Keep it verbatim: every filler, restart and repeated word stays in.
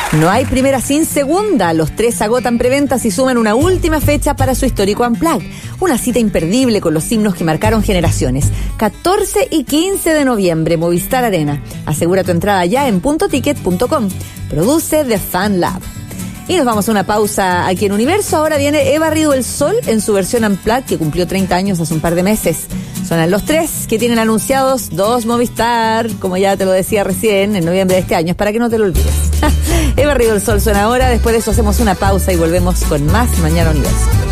No hay primera sin segunda. Los tres agotan preventas y suman una última fecha para su histórico Unplugged. Una cita imperdible con los himnos que marcaron generaciones. catorce y quince de noviembre, Movistar Arena. Asegura tu entrada ya en punto ticket punto com. Produce The Fan Lab. Y nos vamos a una pausa aquí en Universo. Ahora viene He barrido el sol en su versión Unplugged, que cumplió treinta años hace un par de meses. Sonan los tres que tienen anunciados dos Movistar, como ya te lo decía recién, en noviembre de este año. Es para que no te lo olvides. He barrido el sol suena ahora. Después de eso hacemos una pausa y volvemos con más Mañana Universo.